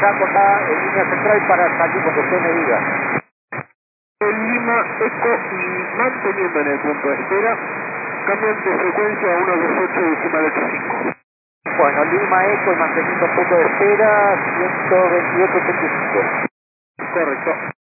acá en línea central para salir cuando usted me diga. En Lima, Eco y manteniendo en el punto de espera, cambian de frecuencia a 128,85. Bueno, Lima Eco y manteniendo punto de espera, 128,85. Correcto.